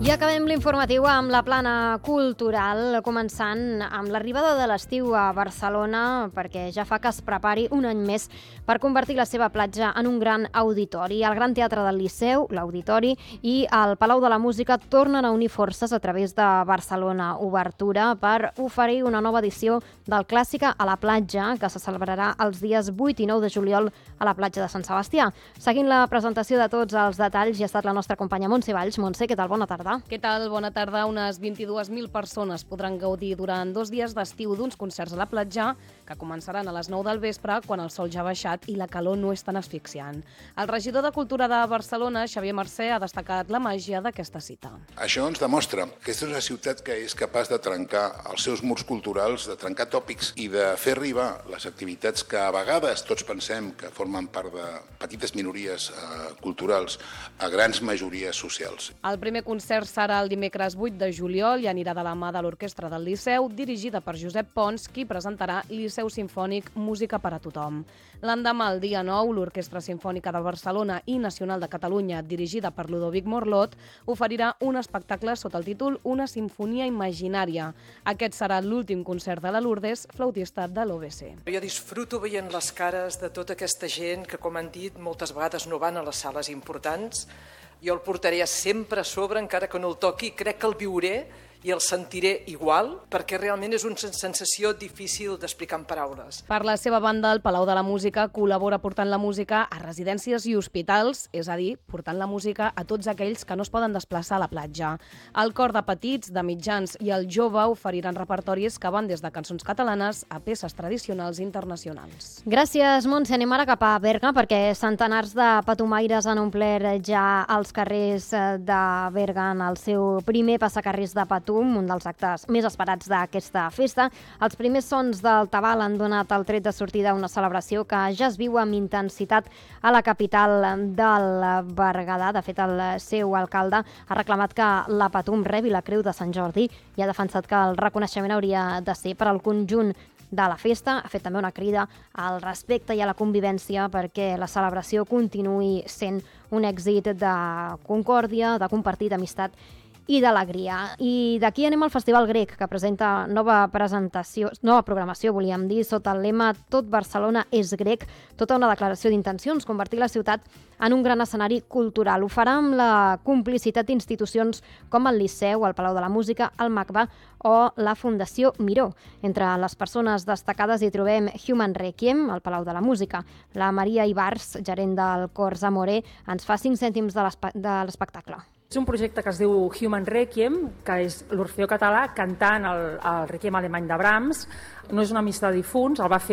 I acabem l'informatiu amb la plana cultural, començant amb l'arribada de l'estiu a Barcelona, perquè ja fa que es prepari un any més per convertir la seva platja en un gran auditori. El Gran Teatre del Liceu, l'Auditori, i el Palau de la Música tornen a unir forces a través de Barcelona Obertura per oferir una nova edició del Clàssica a la platja, que se celebrarà els dies 8 i 9 de juliol a la platja de Sant Sebastià. Seguint la presentació de tots els detalls hi ha estat la nostra companya Montse Valls. Montse, què tal? Bona tarda. Què tal? Bona tarda. Unes 22.000 persones podran gaudir durant 2 dies d'estiu d'uns concerts a la platja que començaran a les 9 del vespre, quan el sol ja ha baixat i la calor no és tan asfixiant. El regidor de Cultura de Barcelona, Xavier Mercè, ha destacat la màgia d'aquesta cita. Això ens demostra que aquesta és una ciutat que és capaç de trencar els seus murs culturals, de trencar tòpics i de fer arribar les activitats que a vegades tots pensem que formen part de petites minories culturals a grans majories socials. El primer concert serà el dimecres 8 de juliol i anirà de la mà de l'Orquestra del Liceu, dirigida per Josep Pons, qui presentarà Liceu Simfònic Música per a tothom. L'endemà, el dia 9, l'Orquestra Simfònica de Barcelona i Nacional de Catalunya, dirigida per Ludovic Morlot, oferirà un espectacle sota el títol Una Simfonia Imaginària. Aquest serà l'últim concert de la Lourdes, flautista de l'OBC. Jo disfruto veient les cares de tota aquesta gent que, com han dit, moltes vegades no van a les sales importants. Jo el portaré sempre a sobre, encara que no el toqui, crec que el viuré i el sentiré igual, perquè realment és una sensació difícil d'explicar en paraules. Per la seva banda, el Palau de la Música col·labora portant la música a residències i hospitals, és a dir, portant la música a tots aquells que no es poden desplaçar a la platja. El cor de petits, de mitjans i el jove oferiran repertoris que van des de cançons catalanes a peces tradicionals internacionals. Gràcies, Montse. Anem ara cap a Berga, perquè centenars de patumaires han omplert ja els carrers de Berga en el seu primer passacarrers de Patum, un dels actes més esperats d'aquesta festa. Els primers sons del tabal han donat el tret de sortida a una celebració que ja es viu amb intensitat a la capital del Berguedà. De fet, el seu alcalde ha reclamat que la Patum rebi la Creu de Sant Jordi i ha defensat que el reconeixement hauria de ser per al conjunt de la festa. Ha fet també una crida al respecte i a la convivència perquè la celebració continuï sent un èxit de concòrdia, de compartir, d'amistat i d'alegria. I d'aquí anem al Festival Grec, que presenta nova programació, volíem dir, sota el lema Tot Barcelona és grec, tota una declaració d'intencions, convertir la ciutat en un gran escenari cultural. Ho farà amb la complicitat d'institucions com el Liceu, el Palau de la Música, el MACBA o la Fundació Miró. Entre les persones destacades hi trobem Human Requiem, al Palau de la Música. La Maria Ibars, gerent del Cor Zamoré, ens fa 5 cèntims de l'espectacle. És un projecte que es diu Human Requiem, que és l'Orfeó català cantant el Requiem alemany de Brahms. No és una missa de difunts, el va fer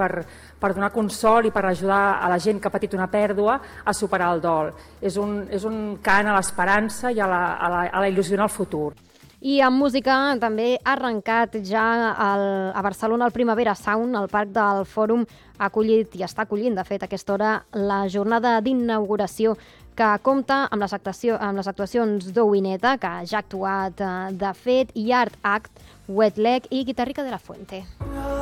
per donar consol i per ajudar a la gent que ha patit una pèrdua a superar el dol. És un cant a l'esperança i a la il·lusió en el futur. I en música també ha arrencat ja a Barcelona el Primavera Sound, al Parc del Fòrum, ha acollit i està acollint, de fet, a aquesta hora, la jornada d'inauguració que compta amb les actuacions d'Owineta, que ja ha actuat de fet, i Art Act, Wet Leg i Guitarrica de la Fuente.